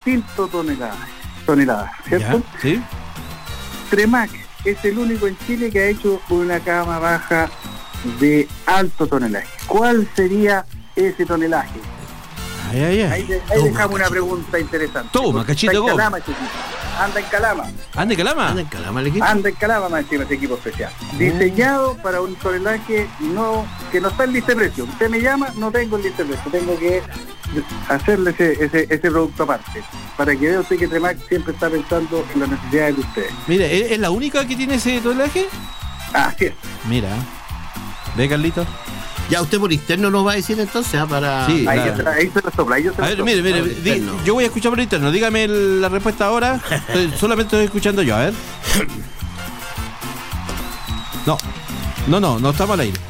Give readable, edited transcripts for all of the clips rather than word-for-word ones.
5 toneladas, ¿cierto? Ya, sí. Tremac es el único en Chile que ha hecho una cama baja de alto tonelaje. ¿Cuál sería ese tonelaje? Ahí dejamos una pregunta interesante. Toma, cachito de goma. Anda en Calama. ¿Anda en Calama? ¿Anda en Calama el equipo? Anda en Calama, más encima ese equipo especial. Diseñado para un tonelaje que no está en lista de precio. Usted me llama, no tengo en lista de precio. Tengo que hacerle ese producto aparte. Para que vea usted que Tremac siempre está pensando en las necesidades de ustedes. Mire, ¿es la única que tiene ese tonelaje? Así es. Mira. ¿Ve, Carlito? Ya usted por interno nos va a decir entonces, para... Sí, ahí se lo sopla, A ver, mire, yo voy a escuchar por interno. Dígame la respuesta ahora. Solamente estoy escuchando yo, a ver. No estamos al aire.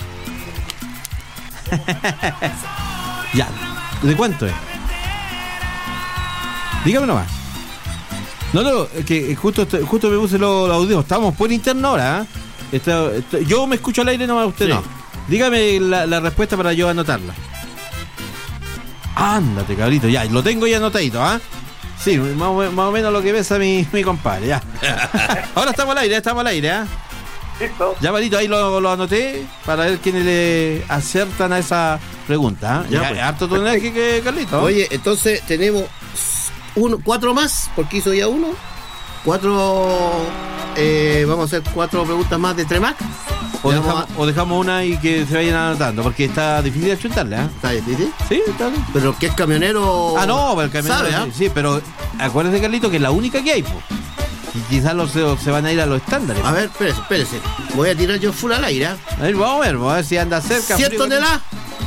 Ya, ¿de cuánto es? Dígame nomás. No, que justo me puse los audios. Estamos por interno ahora, ¿eh? Yo me escucho al aire nomás, usted sí. No. Dígame la respuesta para yo anotarla. Ándate, cabrito, ya, lo tengo ya anotadito, ¿ah? Sí, más o menos lo que pesa mi compadre, ya. Ahora estamos al aire, ¿ah? Listo. Ya, Marito, ahí lo anoté para ver quiénes le aciertan a esa pregunta, ¿eh? Ya, pues. Harto tonelaje que Carlito. Oye, entonces tenemos 4 más, porque hizo ya 1. 4, vamos a hacer 4 preguntas más de Tremac. O dejamos una y que se vayan anotando, porque está difícil achuntarle, ¿eh? ¿Está difícil? Sí, está bien. Pero que es camionero... No, pero el camionero sabe, ¿eh? Sí, pero acuérdese, Carlito, que es la única que hay, po. Y quizás se van a ir a los estándares. A ver, espérese. Voy a tirar yo full al aire, ¿eh? A ver, vamos a ver si anda cerca. 100 toneladas.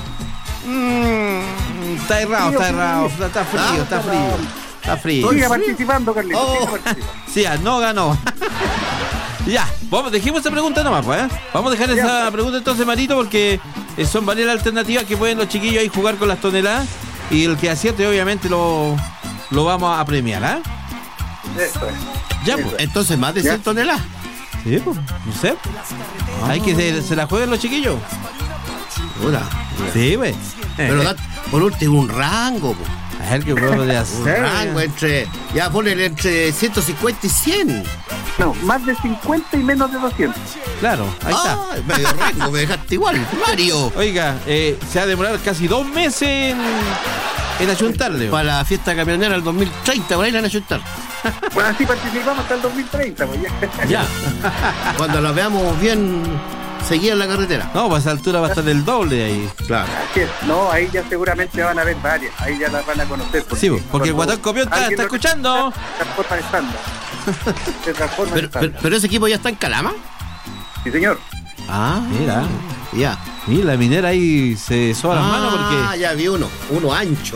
Está errado, está frío. Siga participando, Carlitos. Oh. Sí, no ganó. Ya, dejemos esa pregunta nomás, pues, ¿eh? Vamos a dejar esa pregunta entonces, Marito, porque son varias alternativas que pueden los chiquillos ahí jugar con las toneladas. Y el que acierte, obviamente, lo vamos a premiar, ¿eh? Eso es. Ya, pues. Entonces, más de 100 toneladas. Sí, pues, no sé. Hay que se la jueguen los chiquillos. Hola. Sí, pues. Pero por último, un rango, pues. A ver qué podemos hacer. Un rango entre 150 y 100. No, más de 50 y menos de 200. Claro, ahí está. Medio rango, me dejaste igual, Mario. Oiga, se va a demorar casi 2 meses en ayuntarle. Para la fiesta camionera del 2030, por ahí la van a ayuntar. Bueno, así participamos hasta el 2030, pues ya. Ya. Cuando la veamos bien seguida en la carretera. No, pues a esa altura va a estar el doble ahí. Claro. Así es. No, ahí ya seguramente van a haber varias. Ahí ya las van a conocer. Sí, porque el Guatón Copión está escuchando. Se transforma en estándar. Pero ese equipo ya está en Calama. Sí, señor. Mira. Ya. Y la minera ahí se soba las manos porque... ya vi uno ancho.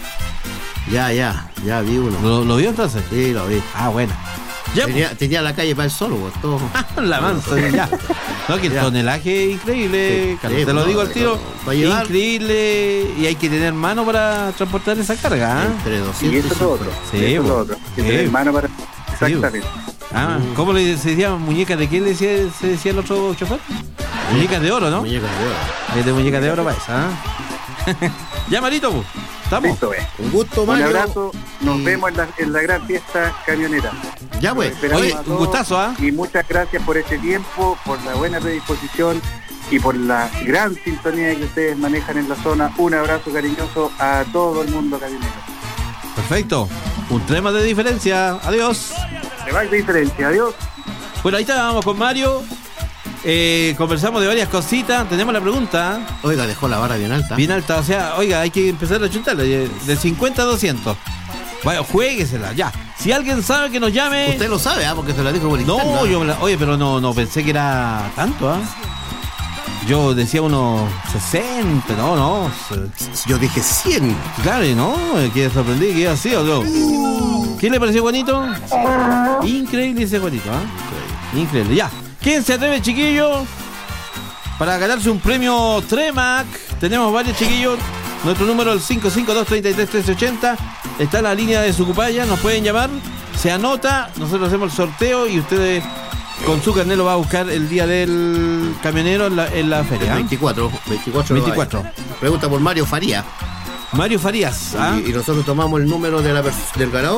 Ya vi uno. ¿Lo vio entonces? Sí, lo vi. Bueno. Ya, tenía la calle para el solo, todo. La mansa, ya. No, que el tonelaje es increíble, Sí, Carlos, te lo digo al tiro. Llevar... Increíble, y hay que tener mano para transportar esa carga, ¿eh? Entre 200 y eso es lo otro. Sí, eso es lo otro. Que tener mano para... Exactamente. ¿Cómo se decía? ¿Muñecas de qué se decía el otro chofer? Muñecas de oro, ¿no? Muñecas de oro. Es de muñecas de oro para esa, Ya, Marito, pues. ¿Estamos? Listo, un gusto, Mario. Un abrazo, nos vemos en la gran fiesta camionera. Ya, pues. Oye, un gustazo, ¿ah? Y muchas gracias por este tiempo, por la buena predisposición y por la gran sintonía que ustedes manejan en la zona. Un abrazo cariñoso a todo el mundo camionero. Perfecto. Un tema de diferencia. Adiós. De diferencia. Adiós. Bueno, ahí estábamos con Mario. Conversamos de varias cositas. Tenemos la pregunta. Oiga, dejó la vara bien alta. Bien alta, o sea, oiga, hay que empezar a chuntarle de 50 a 200. Vaya, juéguesela, ya. Si alguien sabe, que nos llame. Usted lo sabe, porque se lo dijo por interno. No, oye, pero no pensé que era tanto, Yo decía unos 60, no. Yo dije 100. Claro, no, que sorprendí que iba así o no. ¿Qué le pareció, Juanito? Increíble ese Juanito, Increíble, ya. ¿Quién se atreve, chiquillo? Para ganarse un premio Tremac. Tenemos varios chiquillos. Nuestro número es el 552-33-1380. Está en la línea de Sucupaya. Nos pueden llamar. Se anota. Nosotros hacemos el sorteo y ustedes con su carnet lo va a buscar el día del camionero en la feria. 24. Pregunta por Mario Farías. Mario Farías. Y nosotros tomamos el número del ganador.